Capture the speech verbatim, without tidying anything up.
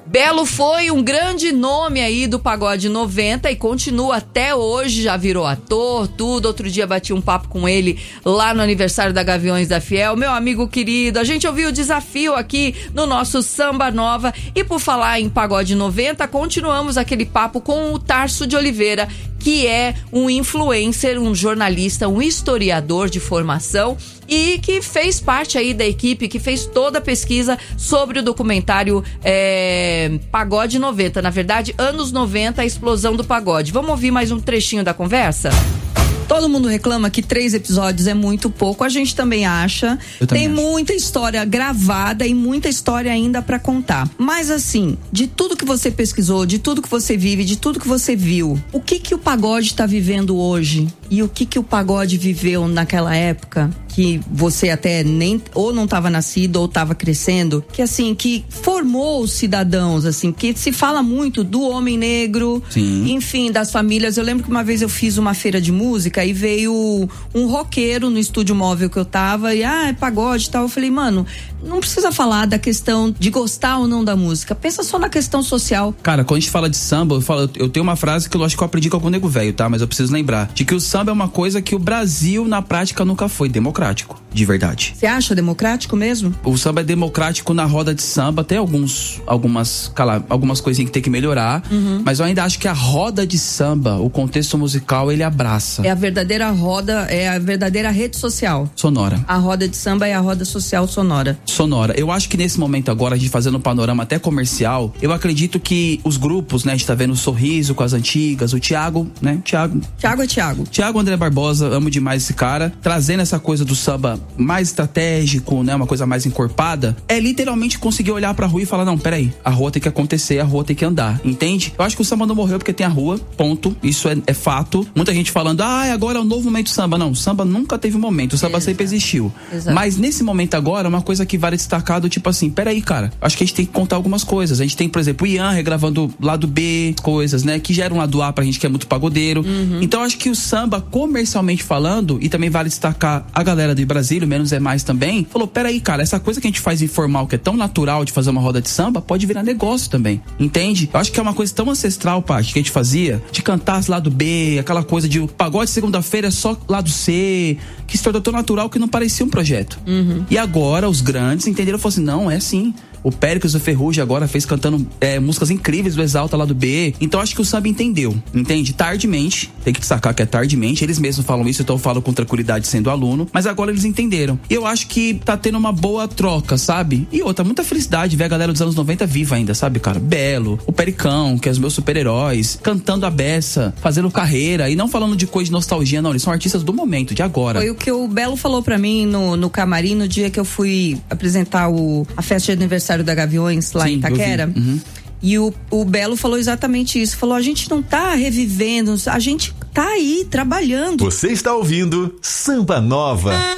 Belo foi um grande nome aí do Pagode noventa e continua até hoje, já virou ator, tudo. Outro dia bati um papo com ele lá no aniversário da Gaviões da Fiel. Meu amigo querido, a gente ouviu o desafio aqui no nosso Samba Nova. E por falar em Pagode noventa, continuamos aquele papo com o Tarso de Oliveira, que é um influencer, um jornalista, um historiador de formação e que fez parte aí da equipe, que fez toda a pesquisa sobre o documentário é, Pagode noventa. Na verdade, anos noventa, a explosão do pagode. Vamos ouvir mais um trechinho da conversa? Todo mundo reclama que três episódios é muito pouco, a gente também acha. Tem acho. muita história gravada e muita história ainda pra contar. Mas assim, de tudo que você pesquisou, de tudo que você vive, de tudo que você viu, o que que o pagode tá vivendo hoje? E o que que o pagode viveu naquela época? Que você até nem ou não estava nascido ou estava crescendo, que assim, que formou os cidadãos, assim, porque se fala muito do homem negro, Sim. enfim, das famílias. Eu lembro que uma vez eu fiz uma feira de música e veio um roqueiro no estúdio móvel que eu tava e, ah, é pagode e tal. Eu falei, mano, não precisa falar da questão de gostar ou não da música, pensa só na questão social. Cara, quando a gente fala de samba, eu, falo, eu tenho uma frase que eu acho que eu aprendi com algum nego velho, tá? Mas eu preciso lembrar, de que o samba é uma coisa que o Brasil, na prática, nunca foi democrático, de verdade. Você acha democrático mesmo? O samba é democrático na roda de samba, tem alguns, algumas, cala, algumas coisinhas que tem que melhorar, uhum. mas eu ainda acho que a roda de samba, o contexto musical, ele abraça. É a verdadeira roda, é a verdadeira rede social. Sonora. A roda de samba é a roda social sonora. Sonora. Eu acho que nesse momento agora, a gente fazendo um panorama até comercial, eu acredito que os grupos, né, a gente tá vendo o Sorriso com as antigas, o Thiago, né, Thiago. Thiago é Thiago. Thiago André Barbosa, amo demais esse cara, trazendo essa coisa do samba mais estratégico, né, uma coisa mais encorpada, é literalmente conseguir olhar pra rua e falar, não, peraí, a rua tem que acontecer, a rua tem que andar, entende? Eu acho que o samba não morreu porque tem a rua, ponto, isso é, é fato. Muita gente falando, ah, agora é o novo momento do samba. Não, o samba nunca teve um momento, o samba Exato. sempre existiu. Exato. Mas nesse momento agora, uma coisa que vale destacar do tipo assim, peraí, cara, acho que a gente tem que contar algumas coisas. A gente tem, por exemplo, o Ian regravando lado B, coisas, né, que geram lado A pra gente que é muito pagodeiro. Uhum. Então acho que o samba, comercialmente falando, e também vale destacar a galera do Brasil, menos é mais também, falou, peraí, cara, essa coisa que a gente faz informal, que é tão natural de fazer uma roda de samba, pode virar negócio também, entende? Eu acho que é uma coisa tão ancestral, Paty, que a gente fazia, de cantar lado B, aquela coisa de pagode segunda-feira é só lado C, que se tornou tão natural que não parecia um projeto. Uhum. E agora os grandes entenderam e falaram assim, não, é assim. O Péricles do Ferrugem agora fez cantando é, músicas incríveis do Exalta lá do B. Então acho que o samba entendeu, entende? Tardimente, tem que destacar que é tardimente, eles mesmos falam isso, então eu falo com tranquilidade sendo aluno, mas agora eles entenderam. E eu acho que tá tendo uma boa troca, sabe? E outra, muita felicidade ver a galera dos anos noventa viva ainda, sabe, cara? Belo, o Pericão, que é os meus super-heróis, cantando a beça, fazendo carreira, e não falando de coisa de nostalgia, não, eles são artistas do momento, de agora. Foi o que o Belo falou pra mim no, no camarim, no dia que eu fui apresentar o, a festa de aniversário da Gaviões lá Sim, em Itaquera. Uhum. E o, o Belo falou exatamente isso. Falou, a gente não tá revivendo, a gente tá aí trabalhando. Você está ouvindo Samba Nova.